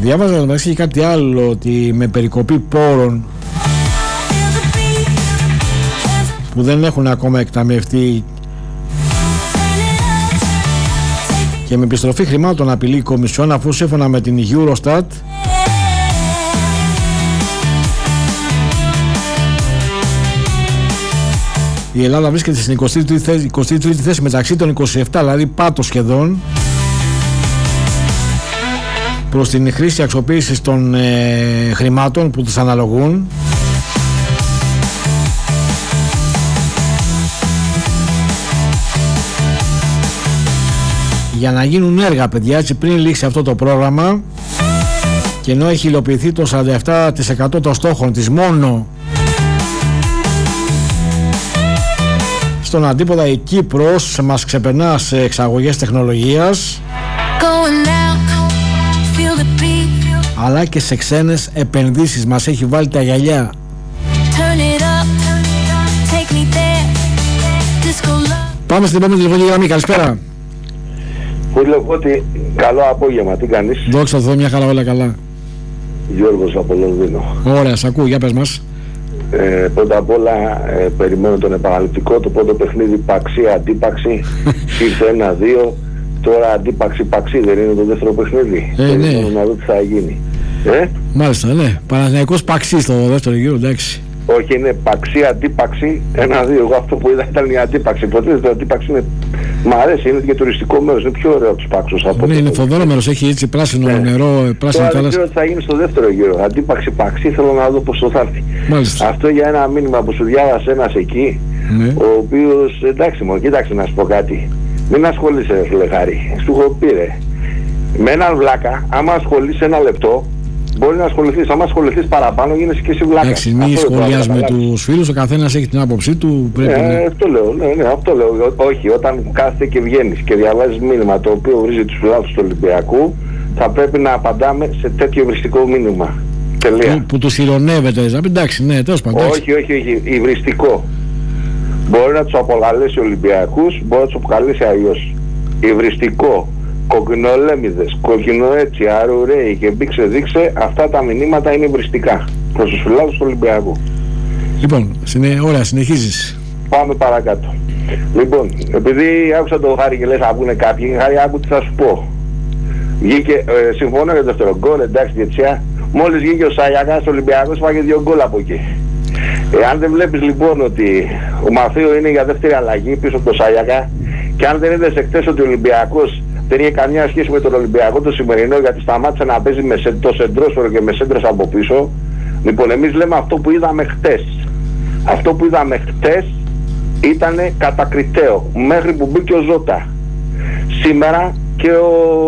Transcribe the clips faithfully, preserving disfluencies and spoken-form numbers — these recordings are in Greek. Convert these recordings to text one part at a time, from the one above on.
Διάβαζα μεταξύ και κάτι άλλο, ότι με περικοπή πόρων που δεν έχουν ακόμα εκταμιευτεί και με επιστροφή χρημάτων απειλεί η Κομισιόν, αφού σύμφωνα με την Eurostat η Ελλάδα βρίσκεται στην εικοστή τρίτη θέση μεταξύ των είκοσι επτά, δηλαδή πάτο σχεδόν, προς την χρήση αξιοποίησης των ε, χρημάτων που τους αναλογούν. Για να γίνουν έργα, παιδιά, έτσι, πριν λήξει αυτό το πρόγραμμα, και ενώ έχει υλοποιηθεί το σαράντα επτά τοις εκατό των στόχων της μόνο, στον αντίποδα η Κύπρος μας ξεπερνά σε εξαγωγές τεχνολογίας, αλλά και σε ξένες επενδύσεις. Μας έχει βάλει τα γυαλιά. Πάμε στην επόμενη τηλεφωνική γραμμή. Καλησπέρα. Φίλε Φώτη, καλό απόγευμα. Τι κάνεις? Δόξα τω Θεώ, μια χαρά, όλα καλά. Γιώργος από Λονδίνο. Ωραία, σ' ακούω, για πες μας. Ε, πρώτα απ' όλα ε, περιμένω τον επαναληπτικό, το πρώτο παιχνίδι Παξί αντίπαξη. Ήρθε ένα δύο. Τώρα αντίπαξη Παξί, δεν είναι το δεύτερο παιχνίδι? Ε, ναι. Να δω τι θα γίνει. Ε? Μάλιστα, ναι. Παναθηναϊκός Παξί στο δεύτερο γύρο, εντάξει. Όχι, είναι Παξί αντίπαξη ένα δύο. Εγώ αυτό που είδα ήταν η αντίπαξη. Υποτίθεται ότι αντίπαξη είναι. Μ' αρέσει, είναι και τουριστικό μέρος, είναι πιο ωραίο από τους Πάξους. Ναι, είναι φοβερό μέρος, έχει έτσι πράσινο ναι. νερό, πράσινο θάλασσα. Δεν ξέρω τι θα γίνει στο δεύτερο γύρο. Αντίπαξη Παξί, θέλω να δω πώς το θα έρθει. Μάλιστα. Αυτό για ένα μήνυμα που σου διάβασε ένας εκεί, ναι. ο οποίος, εντάξει μου, κοίταξε να σου πω κάτι. Μην ασχολείσαι, φίλε Χάρη. Σου έχω πει ρε. Με έναν βλάκα, άμα ασχολείσαι ένα λεπτό, μπορεί να ασχοληθείς. Άμα ασχοληθείς παραπάνω, γίνεσαι και εσύ βλάκα. Εντάξει, μην σχολιάζουμε τους φίλους, ο καθένας έχει την άποψή του. Πρέπει ναι, να... αυτό λέω, ναι, ναι, αυτό λέω. Όχι, όταν κάθεσαι και βγαίνεις και διαβάζεις μήνυμα το οποίο βρίζει τους φιλάθλους του Ολυμπιακού, θα πρέπει να απαντάμε σε τέτοιο υβριστικό μήνυμα. Τελεία. Που, που τους ειρωνεύεται, δηλαδή, εντάξει, ναι, τέλος πάντων. Όχι, όχι, όχι, υβριστικό. Μπορεί να τους αποκαλέσει Ολυμπιακούς, μπορεί να τους αποκαλέσει αλλιώς. Υβριστικό. Κοκκινολέμιδες, κοκκινοέτσι, αρουραίοι και μπήξε δείξε, αυτά τα μηνύματα είναι υβριστικά προς τους φιλάθλους του Ολυμπιακού. Λοιπόν, συνε... ωραία, συνεχίζεις. Πάμε παρακάτω. Λοιπόν, επειδή άκουσα το Χάρη και λες να πούνε κάποιοι, Χάρη, άκου τι θα σου πω. Βγήκε, ε, συμφωνώ για το δεύτερο γκολ, εντάξει Γετσιά, μόλις βγήκε ο Σαγιακάς, ο Ολυμπιακός φάγε δύο γκολ από εκεί. Εάν δεν βλέπεις λοιπόν ότι ο Μαθαίο είναι για δεύτερη αλλαγή πίσω από το Σαγιακά, και αν δεν είδες εχθές ότι ο Ολυμπιακός δεν είχε καμιά σχέση με τον Ολυμπιακό το σημερινό, γιατί σταμάτησε να παίζει με σε, το σεντρόσφαιρο και με σέντρες από πίσω. Λοιπόν, εμείς λέμε αυτό που είδαμε χτες. Αυτό που είδαμε χτες ήταν κατακριτέο μέχρι που μπήκε ο Ζώτα. Σήμερα και ο,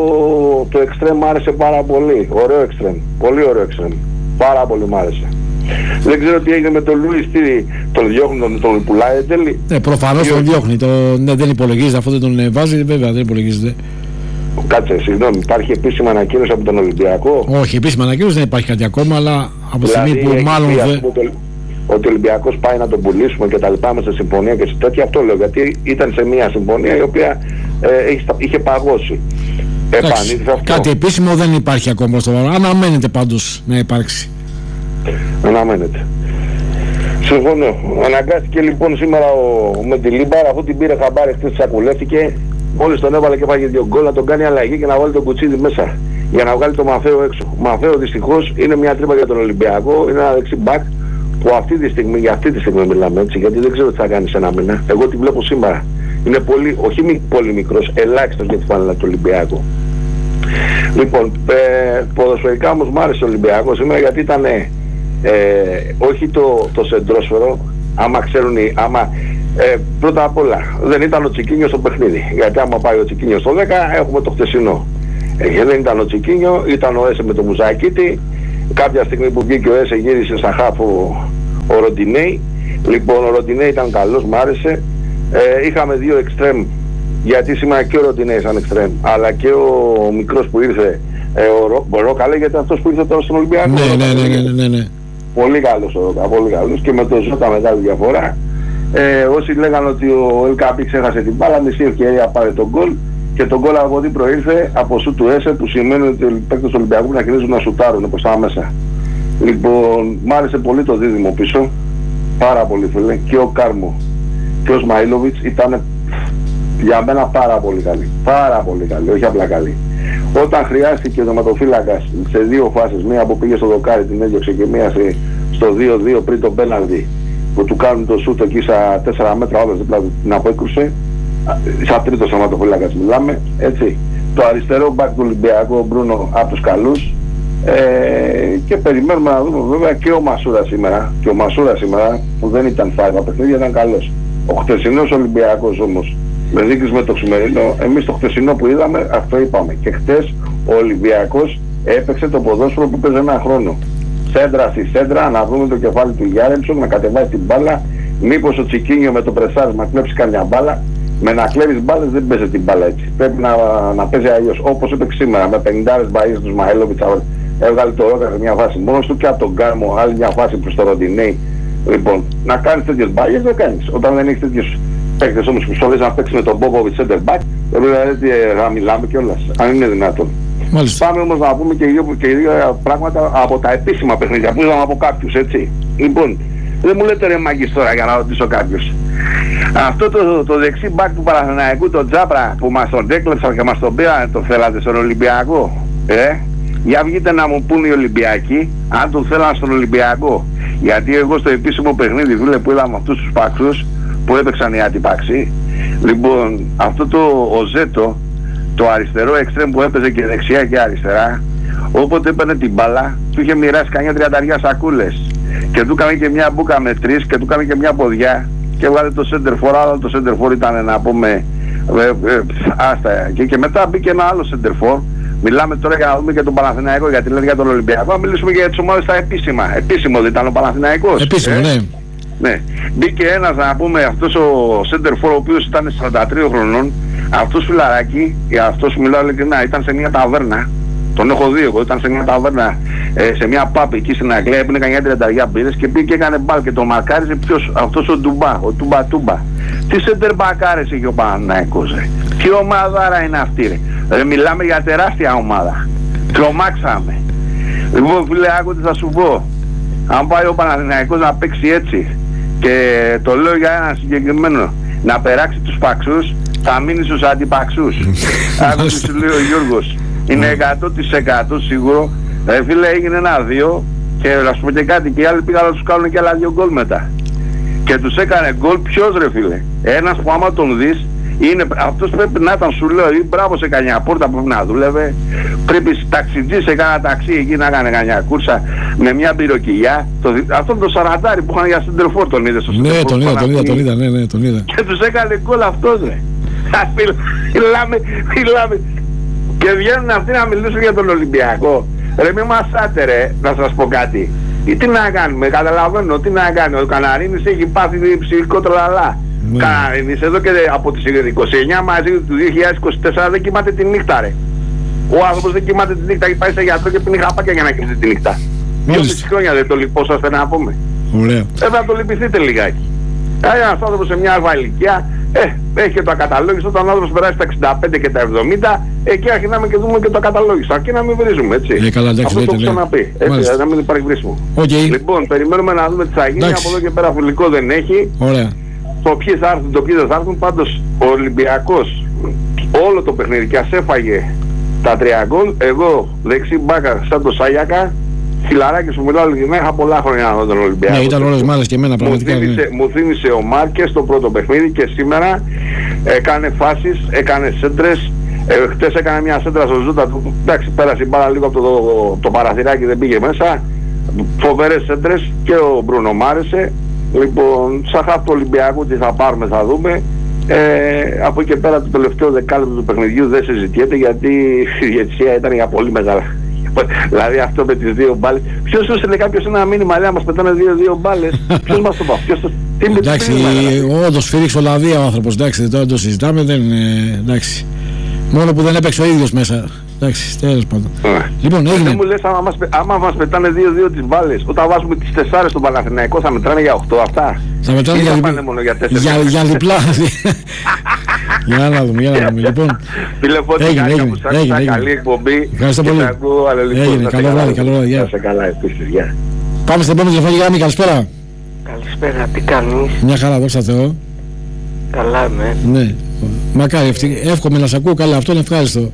το εξτρέμ μου άρεσε πάρα πολύ. Ωραίο εξτρέμ. Πολύ ωραίο εξτρέμ. Πάρα πολύ μου άρεσε. Δεν ξέρω τι έγινε με τον Λούις, τι τον διώχνει, τον, τον πουλάει εν τέλει. Ναι, προφανώς τον διώχνει. Το, ναι, δεν υπολογίζεται, αυτό δεν τον βάζει, βέβαια δεν υπολογίζεται. Κάτσε, συγγνώμη, υπάρχει επίσημα ανακοίνωση από τον Ολυμπιακό? Όχι, επίσημα ανακοίνωση δεν υπάρχει κάτι ακόμα, αλλά από τη στιγμή δηλαδή, που μάλλον πει, δεν... το, ότι ο Ολυμπιακός πάει να τον πουλήσουμε και τα λοιπά μέσα σε συμφωνία και σε τέτοια, αυτό λέω, γιατί ήταν σε μια συμφωνία η οποία ε, είχε, είχε παγώσει. Επανήλθε αυτό. Κάτι επίσημο δεν υπάρχει ακόμα στο παρόν, αναμένεται πάντως να υπάρξει. Αναμένεται. Συμφωνώ. Αναγκάστηκε λοιπόν σήμερα ο Μεντιλίμπαρ, αφού την πήρε χαμπάρι, χτες τσακουλεύτηκε, μόλις τον έβαλε και φάγε δύο γκολ, να τον κάνει αλλαγή και να βάλει τον Κουτσίδη μέσα για να βγάλει το Μαθαίο έξω. Ο Μαθαίο δυστυχώς είναι μια τρύπα για τον Ολυμπιακό, είναι ένα δεξί μπακ που αυτή τη στιγμή, για αυτή τη στιγμή μιλάμε έτσι, γιατί δεν ξέρω τι θα κάνει σε ένα μήνα. Εγώ τη βλέπω σήμερα. Είναι πολύ, όχι μη, πολύ μικρός, ελάχιστος για τη φάνελα του Ολυμπιακού. Λοιπόν, ε, ποδοσφαιρικά όμως μου άρεσε ο Ολυμπιακός σήμερα, γιατί ήταν ε, όχι το, το σεντρόσφαιρο, άμα ξέρουν, άμα, ε, πρώτα απ' όλα δεν ήταν ο Τσικίνιο στο παιχνίδι, γιατί άμα πάει ο Τσικίνιο στο δέκα έχουμε το χτεσινό. Ε, δεν ήταν ο Τσικίνιο, ήταν ο Έσε με το Μουζακίτη. Κάποια στιγμή που βγήκε ο Έσε γύρισε σαν χάφο ο Ροντινέι. Λοιπόν, ο Ροντινέι ήταν καλός, μ' άρεσε. Ε, είχαμε δύο εξτρέμ, γιατί σήμερα και ο Ροντινέι ήταν εξτρέμ, αλλά και ο μικρός που ήρθε, ε, ο Ρο, Ρόκα, λέγεται αυτός που ήρθε τώρα στον Ολυμπιακό. Ναι, ναι, ναι, ναι, ναι, ναι. Πολύ καλός ο Ρόκα, πολύ καλός, και με το Ζώτα μεγάλη διαφορά. Ε, όσοι λέγανε ότι ο Ελκάπη ξέχασε την μπάλα, μισή ευκαιρία πάρε τον γκολ. και τον γκολ από τι προήρθε από σου του Έσε, που σημαίνει ότι οι παίκτες του Ολυμπιακού να αρχίζουν να σουτάρουν προς τα μέσα. Λοιπόν, μ' άρεσε πολύ το δίδυμο πίσω, πάρα πολύ φίλε, και ο Κάρμο και ο Σμαΐλοβιτς ήταν για μένα πάρα πολύ καλή, πάρα πολύ καλή, όχι απλά καλή. Όταν χρειάστηκε ο τερματοφύλακας σε δύο φάσεις, μία που πήγε στο δοκάρι, την έδιωξε και μία στο δύο δύο πριν τον πέναλτι, που του κάνουν το σούτ εκεί στα τέσσερα μέτρα, όλες δίπλα την απόκρουσε, σαν τρίτος τερματοφύλακας μιλάμε, έτσι. Το αριστερό μπακ του Ολυμπιακού, ο Μπρούνο, από τους καλούς. Ε, και περιμένουμε να δούμε βέβαια και ο Μασούρα σήμερα, και ο Μασούρα σήμερα που δεν ήταν φάρμα παιχνίδια, ήταν καλός. Ο χτεσινός Ολυμπιακός όμως, με δίκης με το σημερινό, εμείς το χτεσινό που είδαμε, αυτό είπαμε. Και χτες ο Ολυμπιακός έπαιξε το ποδόσφαιρο που παίζει ένα χρόνο. Σέντρα στη σέντρα, να δούμε το κεφάλι του Γιάρεμψον, να κατεβάσει την μπάλα. Μήπως ο Τσικίνιο με το πρεσάρισμα κλέψει καμιά μπάλα. Με να κλέβεις μπάλες δεν παίζει την μπάλα έτσι. Πρέπει να, να παίζει αλλιώς. Όπως έπαιξε σήμερα, με πενήντα μπαΐες του Σμαΐλοβιτς, έβγαλε το Ρόκα σε μια φάση μόνος του και από τον Κάρμο άλλη μια φάση προς το Ροντινέι. Λοιπόν, να κάνεις τέτοιες μπάλες δεν κάνεις. Όταν δεν έχεις τέτοιους παίκτες όμως που σωλείς να παίξεις με τον Μπόμποβιτς center back, δηλαδή να μιλάμε κιόλας, αν είναι δυνατόν. Μάλιστα. Πάμε όμως να πούμε και δύο, και δύο πράγματα από τα επίσημα παιχνίδια που είδαμε από κάποιους, έτσι. Λοιπόν, δεν μου λέτε ρε μάγκης τώρα για να ρωτήσω κάποιους. Αυτό το, το δεξί μπακ του Παναθηναϊκού, το Τζάπρα που μας τον έκλεψαν και μας τον πήραν, το θέλατε στον Ολυμπιακό, ε? Για βγείτε να μου πούν οι Ολυμπιακοί αν τον θέλαν στον Ολυμπιακό. Γιατί εγώ στο επίσημο παιχνίδι φίλε που είδαμε αυτούς τους παξούς που έπαιξαν οι αντιπαξοί, λοιπόν αυτό το ο Ζέτο, το αριστερό εξτρέμ που έπαιζε και δεξιά και αριστερά, όποτε έπαιρνε την μπάλα του είχε μοιράσει κανένα τριανταριά σακούλες και του έκανε και μια μπούκα με τρεις και του έκανε και μια ποδιά και έβγαλε το center for, αλλά το center for ήταν να πούμε ε, ε, άστα και, και μετά μπήκε ένα άλλο center for. Μιλάμε τώρα για να δούμε και τον Παναθηναϊκό, γιατί λένε για τον Ολυμπιακό, να μιλήσουμε για τις ομάδες στα επίσημα. Επίσημο δεν ήταν ο Παναθηναϊκός. Επίσημο, ε? ναι. Ναι. Μπήκε ένας να πούμε αυτός ο center for, ο οποίος ήταν σαράντα τρία χρονών, αυτός φιλαράκι, για αυτός που μιλάω ειλικρινά, ήταν σε μια ταβέρνα, τον έχω δει εγώ, ήταν σε μια ταβέρνα, ε, σε μια πάπη εκεί στην Αγγλία, έπινε κανένα τριανταριά μπύρες και πήγε και έκανε μπάλ και το μαρκάριζε ποιος, αυτός ο Ντουμπά, ο Τούμπα Τούμπα. Τι center μπακάρες είχε ο Παναθηναϊκός, ρε. Τι ομαδάρα είναι αυτή, ρε. Ρε, μιλάμε για τεράστια ομάδα. Τρομάξαμε. Λοιπόν φίλε, άκου τι θα σου πω. Αν πάει ο Παναθηναϊκός να παίξει έτσι, και το λέω για ένα συγκεκριμένο, να περάξει τους παξούς, θα μείνει στους αντιπαξούς. Άκου τι σου λέει ο Γιώργος. Είναι εκατό τοις εκατό σίγουρο. Ρε φίλε, έγινε ένα δύο και να σου πω και κάτι, και οι άλλοι πήγαν να τους κάνουν και άλλα δύο γκολ μετά. Και τους έκανε γκολ ποιος ρε φίλε. Ένας που άμα τον δεις, είναι, αυτός πρέπει να ήταν, σου λέω, ή μπράβο σε κανιά πόρτα που πρέπει να δούλευε, πρέπει ταξιτζή σε κάνα ταξί εκεί να κάνει κανιά κούρσα με μια πυροκυλιά. Αυτό το σαραντάρι που είχαν για σεντερφόρ τον είδε στο σεντερφόρ. Ναι, τον είδα, τον είδα, τον είδα, ναι, ναι, τον είδα. Και τους έκανε γκολ αυτός ρε. Μιλάμε, μιλάμε. Και βγαίνουν αυτοί να μιλήσουν για τον Ολυμπιακό. Ρε μη μασάτε ρε, να σας πω κάτι. Ή τι να κάνουμε, καταλαβαίνω, τι να κάνει. Ο Καναρίνης έχει πάθει ψυχικό τρολαλά. Mm. Καναρίνης εδώ και από τις είκοσι εννιά μαζί του δύο χιλιάδες είκοσι τέσσερα δεν κοιμάται τη νύχτα ρε. Ο άνθρωπος δεν κοιμάται τη νύχτα, έχει πάει σε γιατρό και πίνει χαπάκια για να κοιμάται τη νύχτα. Δυόμισι χρόνια δεν το λυπόσαστε να πούμε. Ωραία. Πρέπει να το λυπηθείτε λιγάκι. Ένας άνθρωπος σε μια αλφα ηλικία, ε, έχει και το ακαταλόγιστο, όταν ο άνθρωπος περάσει τα εξήντα πέντε και τα εβδομήντα, εκεί αρχινάμε και δούμε και το ακαταλόγιστο. Αρκεί να μην βρίζουμε, έτσι. Ε, καλά, εντάξει, αυτό λέτε, το έχω ξαναπεί, έτσι, να μην υπάρχει βρίσιμο. Okay. Λοιπόν, περιμένουμε να δούμε τι θα γίνει, από εδώ και πέρα φιλικό δεν έχει. Ωραία. Το ποιοι θα έρθουν, το ποιοι δεν θα έρθουν, πάντως ο Ολυμπιακός όλο το παιχνίδι και ας έφαγε τα τρία γκολ, εγώ δεξί μπάκα σαν το Σάγιακα, φιλαράκι που μιλάω ειλικρινά, είχα πολλά χρόνια να δω τον Ολυμπιακό. Ναι, ήταν όλες μάλες και εμένα πραγματικά. Μου θύμισε, ναι. μου θύμισε ο Μάρκες το πρώτο παιχνίδι και σήμερα έκανε φάσεις, έκανε σέντρες. Ε, χτες έκανε μια σέντρα στο Ζούτα του, εντάξει πέρασε η μπάλα λίγο από το, το, το παραθυράκι, δεν πήγε μέσα. Φοβερές σέντρες και ο Μπρούνο μ' άρεσε. Λοιπόν, σαν χάφτο Ολυμπιακού τι θα πάρουμε θα δούμε. Ε, από εκεί και πέρα το τελευταίο δεκάλεπτο του παιχνιδιού δεν συζητιέται γιατί η διαιτησία ήταν για πολύ μεγάλα. Δηλαδή αυτό με τις δύο μπάλες. Ποιος έστειλε κάποιος ένα μήνυμα, λέει, μας πετάνε δύο δύο μπάλες. Ποιος μας το πάει, ποιος το... Εντάξει, όντως σφύριξε Ολλανδία ο άνθρωπος, εντάξει, τώρα το συζητάμε, δεν είναι, εντάξει. Μόνο που δεν έπαιξε ο ίδιος μέσα. Εντάξει, τέλος πάντων. Ναι. Λοιπόν, έγινε. Δεν μου λες, άμα μας, άμα μας πετάνε δύο δύο τις μπάλες, όταν βάζουμε τις τεσσάρες στον Παναθηναϊκό, θα μετράνε για οκτώ αυτά. Θα μετράνε για, διπλά, μόνο για, για, για διπλά. Για να δούμε, για να δούμε. Λοιπόν, έγινε, έγινε, έγινε. Καλή εκπομπή. Ευχαριστώ πολύ. Έγινε, καλό βράδυ, καλό βράδυ. Να σε καλά, επίσης, γεια. Πάμε στην επόμενη τηλεφωνική γραμμή, καλησπέρα. Καλησπέρα, τι κάνεις? Μια χαρά, δόξα Θεώ. Καλά είμαι. Ναι, μακάρι, εύχομαι να σε ακούω καλά, αυτό είναι ευχάριστο.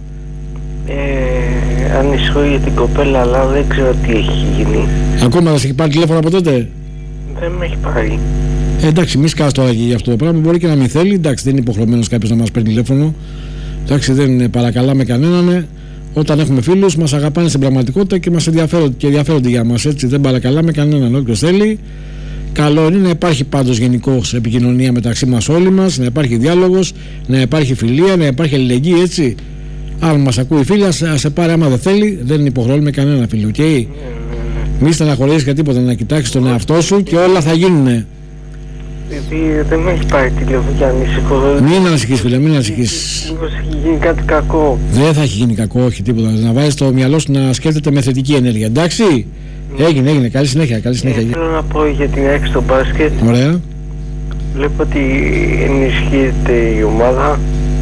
Ε, ανησυχώ για την κοπέλα, αλλά δεν ξέρω τι έχει γίνει. Ακόμα δεν σε έχει πάρει τηλέφωνο από τότε? Δεν με έχει πάρει. Ε, εντάξει, μη σκάς τώρα και για αυτό το πράγμα, μπορεί και να μην θέλει, εντάξει, δεν είναι υποχρεωμένος κάποιος να μας παίρνει τηλέφωνο. Εντάξει, δεν παρακαλάμε κανέναν. Όταν έχουμε φίλους, μας αγαπάνε στην πραγματικότητα και μας ενδιαφέρονται, και ενδιαφέρονται για μας, έτσι. Δεν παρακαλάμε κανέναν. Όποιος θέλει, καλό είναι να υπάρχει πάντως γενικώς επικοινωνία μεταξύ μας όλοι μας, να υπάρχει διάλογος, να υπάρχει φιλία, να υπάρχει αλληλεγγύη, έτσι. Αν μας ακούει η φίλη, ας σε πάρει. Άμα δεν θέλει, δεν υποχρεώνουμε κανένα φίλο. Οκ. Okay? Μη στεναχωρήσεις για τίποτα, να κοιτάξεις τον εαυτό σου και όλα θα γίνουνε. Επειδή δεν με έχει πάρει τηλέφωνο και ανησυχώ. Μην ανησυχείς, φίλε, μην ανησυχείς. Μήπως έχει γίνει κάτι κακό? Δεν θα έχει γίνει κακό, όχι τίποτα. Να βάζεις το μυαλό σου να σκέφτεται με θετική ενέργεια. Εντάξει. Mm. Έγινε, έγινε. Καλή συνέχεια. Καλή συνέχεια. Ε, θέλω να πω για την ΑΕΚ στο μπάσκετ. Ωραία. Βλέπω ότι ενισχύεται η ομάδα.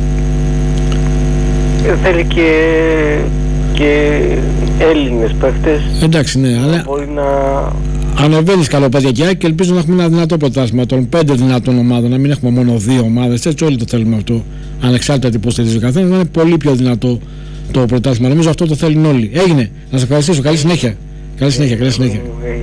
Θέλει και, και Έλληνες παίχτες. Εντάξει, ναι, αλλά μπορεί να... ανεβαίνεις καλοπαιδιακιά και ελπίζω να έχουμε ένα δυνατό πρωτάθλημα των πέντε δυνατών ομάδων, να μην έχουμε μόνο δύο ομάδες, έτσι όλοι το θέλουμε αυτό, ανεξάρτητα τι υποστηρίζει ο καθένας, να είναι πολύ πιο δυνατό το πρωτάθλημα. Νομίζω αυτό το θέλουν όλοι. Έγινε, να σε ευχαριστήσω, καλή συνέχεια. Καλή συνέχεια, καλή συνέχεια.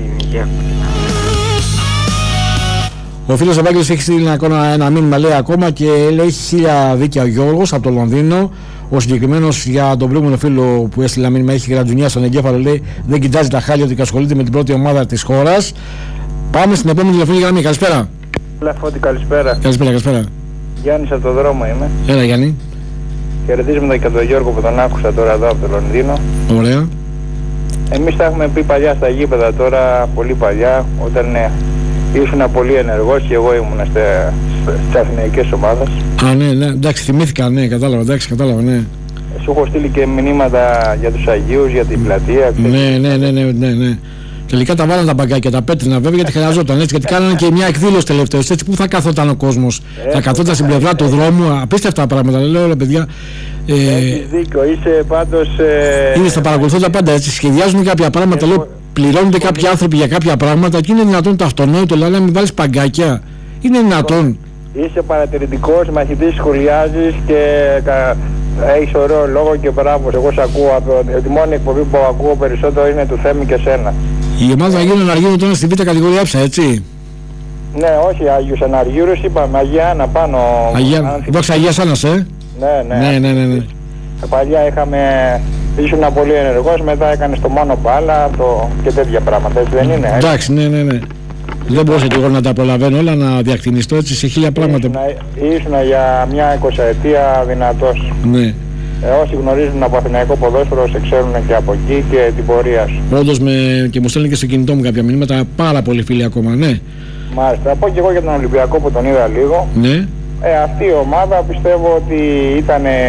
Ο φίλος Ευάγγελος έχει στείλει ένα, ένα μήνυμα, λέει ακόμα, και λέει χίλια δίκαια ο Γιώργος από το Λονδίνο. Ο συγκεκριμένος για τον προηγούμενο φίλο που έστειλε μήνυμα, έχει γραντζουνιά στον εγκέφαλο, λέει δεν κοιτάζει τα χάλια ότι ασχολείται με την πρώτη ομάδα της χώρας. Πάμε στην επόμενη τηλεφωνική γραμμή. Καλησπέρα. Λαφώτη, καλησπέρα. Καλησπέρα, καλησπέρα. Γιάννης από το δρόμο είμαι. Έλα, Γιάννη. Χαιρετίζουμε και τον Γιώργο που τον άκουσα τώρα εδώ από το Λονδίνο. Ωραία. Εμείς τα έχουμε πει παλιά στα γήπεδα τώρα, πολύ παλιά, όταν ναι, ήσουν πολύ ενεργός και εγώ ήμουν στις αθηναϊκές ομάδες. Α, ναι, ναι, εντάξει, θυμήθηκα, ναι, κατάλαβα, εντάξει, κατάλαβα, ναι. Σου έχω στείλει και μηνύματα για τους Αγίους, για την πλατεία. Ναι, ναι, ναι, ναι, ναι, ναι. Τελικά τα βάλαν τα μπαγκάκια, τα πέτρινα βέβαια, γιατί χρειαζόταν, έτσι, γιατί κάνανε και μια εκδήλωση τελευταίως, έτσι, πού θα καθόταν ο κόσμος. Θα καθόταν στην πλευρά του δρόμου, απίστευτα πράγματα, λέω, ρε παιδιά. Έχεις δίκιο, είσαι πάντως... Είναι στα παρακολουθώντα πάντα, έτσι, σχεδιάζουν κάποια πράγματα, λέω, πληρώνονται κάποιοι άνθρωποι για κάποια πράγματα και είναι δυνατόν το αυτονόητο, δηλαδή να μην βάλεις παγκάκια. Είναι δυνατόν. Είσαι παρατηρητικός, μαθητής, σχολιάζεις και έχεις ωραίο λόγο και μπράβο. Εγώ σε ακούω, τη μόνη εκπομπή που ακούω περισσότερο είναι του Θέμη και σένα. Η ομάδα Αγίων Αναργύρων τώρα στη β' κατηγορία έψα, έτσι. Ναι, όχι Άγιους Αναργύρους, είπαμε Αγία Άννα πάνω. Αγία, δόξα Αγίας Άννας, ε. Ναι, ναι. Ναι, ναι, ναι, ναι. Παλιά είχαμε, ήσουν πολύ ενεργός, μετά έκανες το μόνο μπάλα το... και τέτοια πράγματα, έτσι δεν είναι? Εντάξει, ναι, ναι, ναι. Δεν μπορούσα και εγώ να τα προλαβαίνω όλα, να διακτηνιστώ έτσι σε χίλια πράγματα. Ήσουνα για μια εικοσαετία δυνατός. Ναι. Ε, όσοι γνωρίζουν από αθηναϊκό ποδόσφαιρο σε ξέρουν και από εκεί και την πορεία σου. Όντως, με... και μου στέλνει και στο κινητό μου κάποια μηνύματα, πάρα πολύ φίλοι ακόμα, ναι. Μάλιστα. Θα πω και εγώ για τον Ολυμπιακό που τον είδα λίγο. Ναι. Ε, αυτή η ομάδα πιστεύω ότι ήταν ε,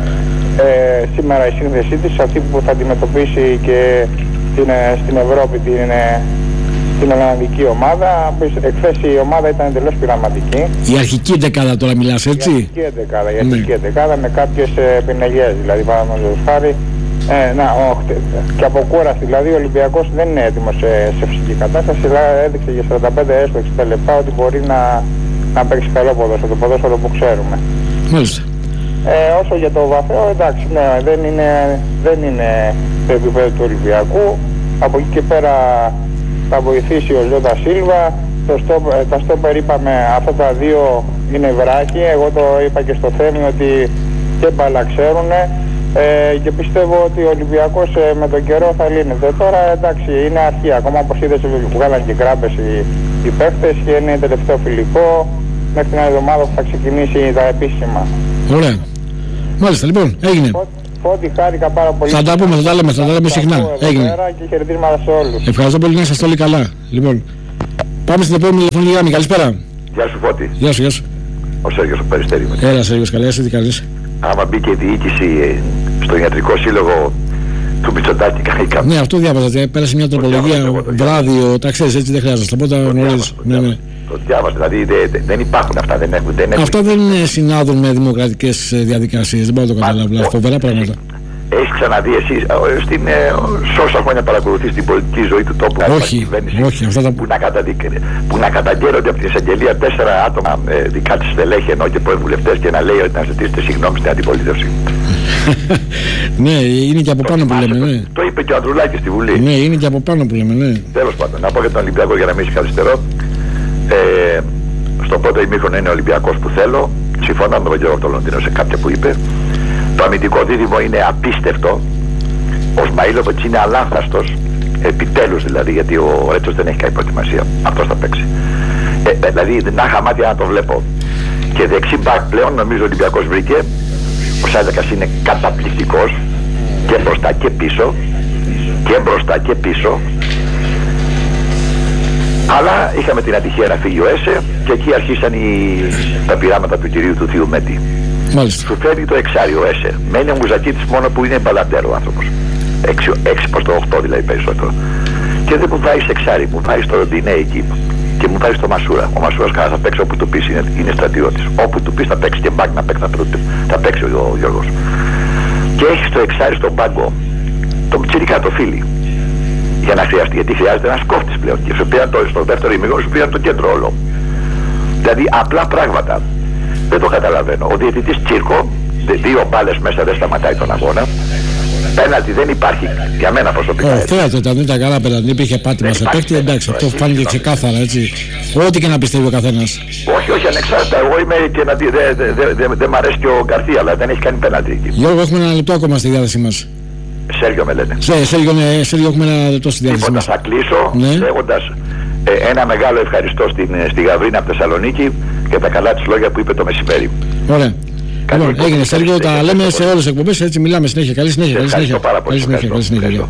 ε, σήμερα η σύνδεσή της, αυτή που θα αντιμετωπίσει και την, ε, στην Ευρώπη την, ε, την Ολλανδική ομάδα. Εχθές η ομάδα ήταν εντελώς πειραματική. Η αρχική εντεκάδα τώρα μιλάς, έτσι? Η αρχική εντεκάδα, η αρχική ναι. εντεκάδα με κάποιες ε, πινελιές, δηλαδή παραδείγματος χάρη. Ε, να, όχι, και από κούραση, δηλαδή ο Ολυμπιακός δεν είναι έτοιμος σε, σε φυσική κατάσταση, αλλά έδειξε για σαράντα πέντε έστω εξήντα λεπτά ότι μπορεί να, να παίξει καλό ποδόσφαιρο, το ποδόσφαιρο που ξέρουμε. Μάλιστα. Ε, όσο για το βαθέο, εντάξει, ναι, δεν είναι, δεν είναι το επίπεδο του Ολυμπιακού. Από εκεί και πέρα θα βοηθήσει ο Ζώτα Σίλβα. Το στόπ, τα στόπερ είπαμε, αυτά τα δύο είναι βράχοι. Εγώ το είπα και στο Θέμη ότι και μπαλα ξέρουνε. Ε, και πιστεύω ότι ο Ολυμπιακός ε, με τον καιρό θα λύνεται. Τώρα εντάξει, είναι αρχή. Ακόμα όπως είδες που βγάλαν και γκράμπες οι, οι παίχτες και είναι τελευταίο φιλικό. Μέχρι την άλλη εβδομάδα που θα ξεκινήσει τα επίσημα. Ωραία. Μάλιστα, λοιπόν, έγινε. Φώτη, χάρηκα πάρα πολύ. Θα τα πούμε, θα τα λέμε, θα τα λέμε συχνά. Έγινε. Και χαιρετίσματα σε όλους. Ευχαριστώ πολύ, να είσαστε όλοι καλά. Λοιπόν, πάμε στην επόμενη τηλεφωνική γραμμή. Καλησπέρα. Γεια σου, Φώτη. Γεια σου, γεια σου. Ο Σέργιος ο Περιστέρη. Έλα, Σέργιος, καλά, εσύ τι κάνεις? Άμα μπήκε η διοίκηση στον ιατρικό σύλλογο του Μητσοτάκη κάνει κάποιο. Ναι, αυτό διάβαζα. Πέρασε μια τροπολογία βράδυ, τα ξέρεις, έτσι δεν χρειάζεται. Οπότε γνωρίζεις. Ναι, ναι. Το διάβασα, δηλαδή δε, δε, δεν υπάρχουν αυτά. Δεν έχουν, δεν αυτά δεν συνάδουν με δημοκρατικές διαδικασίες. Δεν μπορώ να το καταλάβω. Φοβερά πράγματα. Έχεις ξαναδεί εσύ στην, ε, σε όσα χρόνια παρακολουθείς την πολιτική ζωή του τόπου? Όχι, όχι, αυτά τα... που, να που να καταγγέλλονται από την εισαγγελία τέσσερα άτομα ε, δικά της στελέχη ενώ και πρώην βουλευτές και να λέει ότι να ζητήσετε συγγνώμη στην αντιπολίτευση. Ναι, είναι και από πάνω που λέμε, ναι. Το είπε και ο Ανδρουλάκης στη Βουλή. Ναι, είναι και από πάνω που λέμε, ναι. Τέλος πάντων, να πω για τον Ολυμπιακό για να μην καθυστερώ. Ε, στο πρώτο ημίχρονο είναι ο Ολυμπιακός που θέλω. Συμφωνώ με τον Γιώργο από το Λονδίνο σε κάποια που είπε. Το αμυντικό δίδυμο είναι απίστευτο. Ο Σμαΐλοβιτς είναι αλάνθαστος. Επιτέλους δηλαδή, γιατί ο Ρέτσος δεν έχει κάνει προετοιμασία. Αυτός θα παίξει. Ε, δηλαδή να είχα μάτια να το βλέπω. Και δεξί μπακ πλέον νομίζω ο Ολυμπιακός βρήκε. Ο Σάιντακας είναι καταπληκτικός. Και μπροστά και πίσω. Και μπροστά και πίσω. Αλλά είχαμε την ατυχία να φύγει ο Έσε και εκεί αρχίσαν οι... τα πειράματα του κυρίου του Θείου Μέτη. Μάλιστα. Σου φέρνει το εξάριο Έσε. Μένει ο Μουζακίτης μόνο που είναι μπαλαντέρο ο άνθρωπος. έξι προς το οκτώ δηλαδή περισσότερο. Και δεν μου βάζει εξάρι, μου βάζει το Ροντινέ εκεί. Και μου βάζει το Μασούρα. Ο Μασούρας καλά θα παίξει όπου του πεις, είναι, είναι στρατιώτης. Όπου του πεις θα παίξει και μπακ να παίξει, θα, θα παίξει ο, ο Γιώργος. Και έχεις το εξάρι στον πάγκο, το Μιτσιρικά το φίλι. Για να χρειαστεί, γιατί χρειάζεται ένας κόφτης πλέον. Και σου πήραν το, στο δεύτερο ημίγωνο σου πήραν το κέντρο όλο. Δηλαδή απλά πράγματα. Δεν το καταλαβαίνω. Ο διαιτητής Τσίρκο, δύο μπάλες μέσα δεν σταματάει τον αγώνα. Πέναλτι δεν υπάρχει για μένα προσωπικά. Όχι, θέατρο ήταν, δεν ήταν καλά πέναλτι. Υπήρχε πάτημα σε παίκτη, εντάξει, αυτό φάνηκε ξεκάθαρα έτσι. Ό,τι και να πιστεύει ο καθένας. Όχι, όχι, ανεξάρτητα. Εγώ είμαι και να δεν δε, δε, δε, δε μ' αρέσει και ο Γκαρθία, αλλά δεν έχει κάνει πέναλτι. Γιώργο, έχουμε ένα λεπτό ακόμα στη διάθεσή μας. Σέργιο με λένε. Σε, Σέργιο, ναι, Σέργιο, έχουμε ένα λεπτό στη διάθεσή μας. Θα κλείσω ναι. λέγοντας ε, ένα μεγάλο ευχαριστώ στην, στη Γαβρίνα από Θεσσαλονίκη για τα καλά της λόγια που είπε το μεσημέρι. Ωραία. Λοιπόν, έγινε Σέργιο, τα λέμε σε όλες τις εκπομπές, έτσι μιλάμε συνέχεια. Καλή συνέχεια. Καλή συνέχεια. Καλή συνέχεια. Καλή συνέχεια.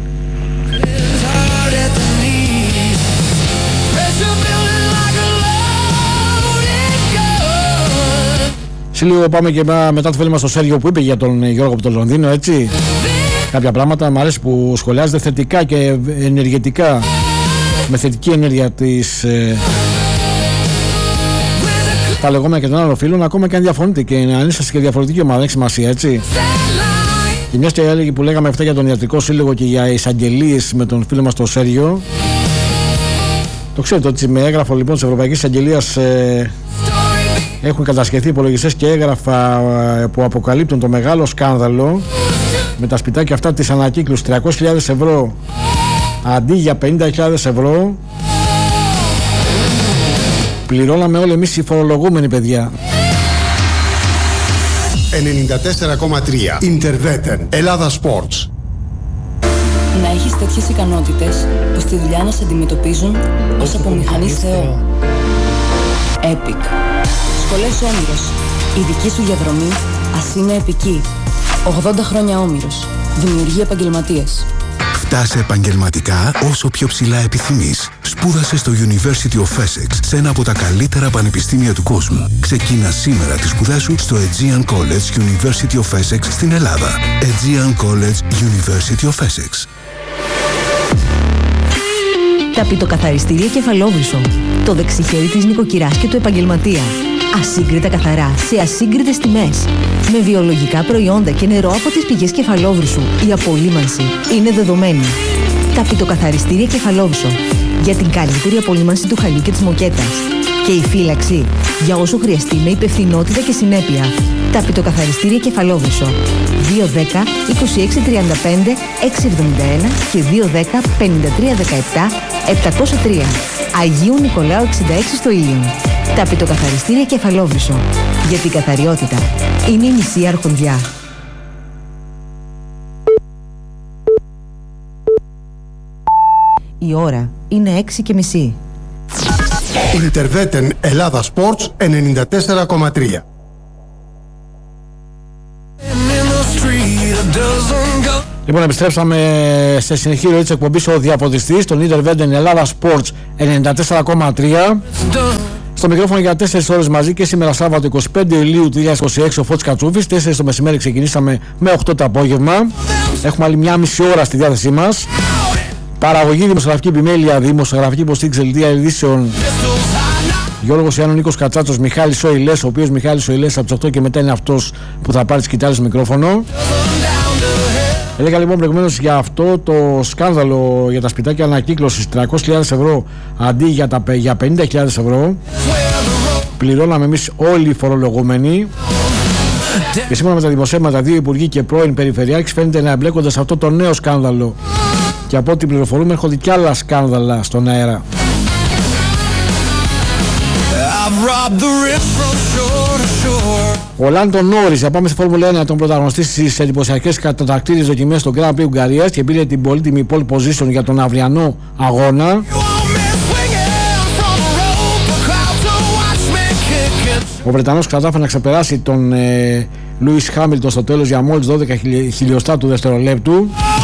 Σε λίγο πάμε και μετά το φίλο μας στο Σέργιο που είπε για τον Γιώργο από το Λονδίνο, έτσι. Κάποια πράγματα μου αρέσει που σχολιάζεται θετικά και ενεργετικά, με θετική ενέργεια της ε, τα λεγόμενα και των άλλων φίλων, ακόμα και αν διαφωνείτε και αν είσαστε και διαφορετική ομάδα, δεν έχει σημασία, έτσι. Και μιας και έλεγε που λέγαμε αυτά για τον ιατρικό σύλλογο και για εισαγγελίες με τον φίλο μας το Σέργιο, το ξέρετε ότι με έγγραφο λοιπόν της Ευρωπαϊκής Εισαγγελίας ε, έχουν κατασκευθεί υπολογιστές και έγγραφα ε, που αποκαλύπτουν το μεγάλο σκάνδαλο με τα σπιτάκια αυτά της ανακύκλους τριακόσιες χιλιάδες ευρώ αντί για πενήντα χιλιάδες ευρώ. Πληρώναμε όλοι εμείς οι φορολογούμενοι, παιδιά. ενενήντα τέσσερα κόμμα τρία Interveten Ελλάδα Sports. Να έχεις τέτοιες ικανότητες που στη δουλειά να σε αντιμετωπίζουν ως από μηχανής Θεό. Epic. Σχολές Όμηρος. Η δική σου διαδρομή ας είναι επική. ογδόντα χρόνια Όμηρος. Δημιουργεί επαγγελματίες. Φτάσε επαγγελματικά όσο πιο ψηλά επιθυμείς. Σπούδασε στο University of Essex, σε ένα από τα καλύτερα πανεπιστήμια του κόσμου. Ξεκίνα σήμερα τη σπουδά σου στο Aegean College University of Essex στην Ελλάδα. Aegean College University of Essex. Ταπητοκαθαριστήρια Κεφαλόβρυσο. Το δεξιχέρι της νοικοκυράς και του επαγγελματία. Ασύγκριτα καθαρά, σε ασύγκριτες τιμές. Με βιολογικά προϊόντα και νερό από τις πηγές Κεφαλόβρυσου. Η απολύμανση είναι δεδομένη. Ταπητοκαθαριστήρια Κεφαλόβρυσο. Για την καλύτερη απολύμανση του χαλιού και της μοκέτας. Και η φύλαξη για όσο χρειαστεί με υπευθυνότητα και συνέπεια. Ταπητοκαθαριστήρια Κεφαλόβρυσο. δύο δέκα είκοσι έξι τριάντα πέντε έξι εβδομήντα ένα και δύο δέκα πενήντα τρία δεκαεπτά επτακόσια τρία. Αγίου Νικολάου εξήντα έξι στο Ήλιον. Ταπητοκαθαριστήρια Κεφαλόβρυσο. Γιατί η καθαριότητα είναι η μισή αρχοντιά. Η ώρα είναι έξι και μισή. Interveten Ελλάδα Sports ενενήντα τέσσερα κόμμα τρία. Λοιπόν, επιστρέψαμε σε συνεχή ροή της εκπομπής ο Διαφωτιστής, τον Interveten Ελλάδα Sports ενενήντα τέσσερα κόμμα τρία. Στο μικρόφωνο για τέσσερις ώρες μαζί και σήμερα Σάββατο εικοστή πέμπτη Ιουλίου του δύο χιλιάδες είκοσι έξι ο Φώτης Κατσούφης. τέσσερις το μεσημέρι ξεκινήσαμε με οκτώ το απόγευμα. Έχουμε άλλη μια μισή ώρα στη διάθεσή μας. Παραγωγή, δημοσιογραφική επιμέλεια, δημοσιογραφική υποστήριξη, δελτία ειδήσεων. Γιώργος Ιάννου, Νίκος Κατσάτσος, Μιχάλης Οηλές, ο οποίος Μιχάλης Οηλές από τις οκτώ και μετά είναι αυτός που θα πάρει τις κοιτάλες στο μικρόφωνο. Έλεγα λοιπόν προηγουμένως για αυτό το σκάνδαλο για τα σπιτάκια ανακύκλωσης, τριακόσιες χιλιάδες ευρώ αντί για, τα, για πενήντα χιλιάδες ευρώ. Πληρώναμε εμείς όλοι οι φορολογούμενοι. Και σύμφωνα με τα δημοσιεύματα, δύο υπουργοί και πρώην περιφερειάρχης φαίνεται να εμπλέκονται σε αυτό το νέο σκάνδαλο. Και από ό,τι πληροφορούμε έρχονται κι άλλα σκάνδαλα στον αέρα. Ο Λάντο Νόρις, για πάμε στη Φόρμουλα ένα, τον πρωταγωνιστή στις εντυπωσιακές κατατακτήριες δοκιμές στο Grand Prix Ουγγαρίας και πήρε την πολύτιμη pole position για τον αυριανό αγώνα. Ο Βρετανός κατάφερε να ξεπεράσει τον ε, Λούις Χάμιλτον στο τέλος για μόλις δώδεκα χιλιοστά του δευτερολέπτου.